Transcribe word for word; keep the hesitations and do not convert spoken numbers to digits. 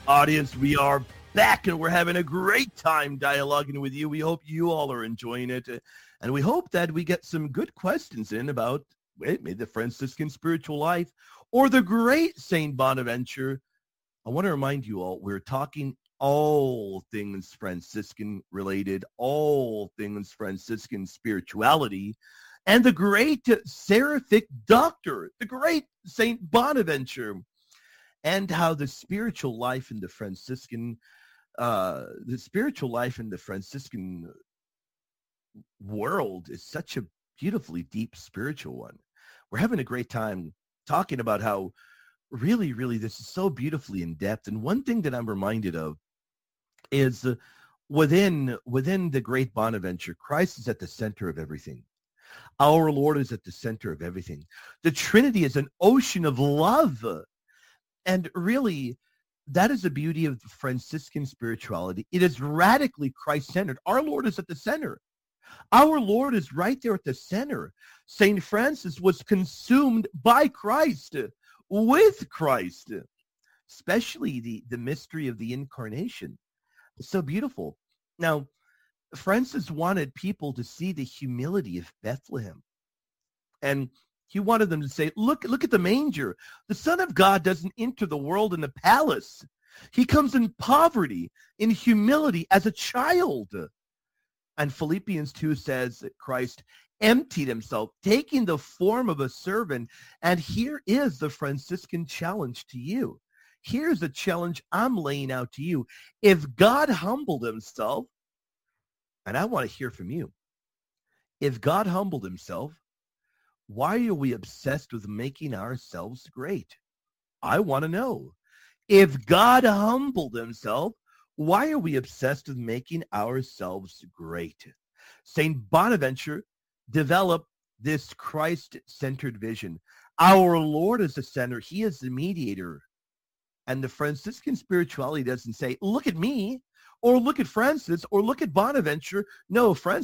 Audience, we are back and we're having a great time dialoguing with you. We hope you all are enjoying it. And we hope that we get some good questions in about wait, maybe the Franciscan spiritual life or the great Saint Bonaventure. I want to remind you all, we're talking all things Franciscan related, all things Franciscan spirituality, and the great seraphic doctor, the great Saint Bonaventure, and how the spiritual life in the Franciscan, uh, the spiritual life in the Franciscan world is such a beautifully deep spiritual one. We're having a great time talking about how really, really this is so beautifully in depth. And one thing that I'm reminded of is uh, within within the great Bonaventure, Christ is at the center of everything. Our Lord is at the center of everything. The Trinity is an ocean of love. And really, that is the beauty of the Franciscan spirituality. It is radically Christ-centered. Our Lord is at the center. Our Lord is right there at the center. Saint Francis was consumed by Christ, with Christ, especially the, the mystery of the incarnation. It's so beautiful. Now, Francis wanted people to see the humility of Bethlehem. And he wanted them to say, look, look at the manger. The Son of God doesn't enter the world in a palace. He comes in poverty, in humility as a child. And Philippians two says that Christ emptied himself, taking the form of a servant. And here is the Franciscan challenge to you. Here's a challenge I'm laying out to you. If God humbled himself, and I want to hear from you, if God humbled himself, why are we obsessed with making ourselves great? I want to know. If God humbled himself, why are we obsessed with making ourselves great? Saint Bonaventure developed this Christ-centered vision. Our Lord is the center. He is the mediator. And the Franciscan spirituality doesn't say, look at me, or look at Francis, or look at Bonaventure. No, Francis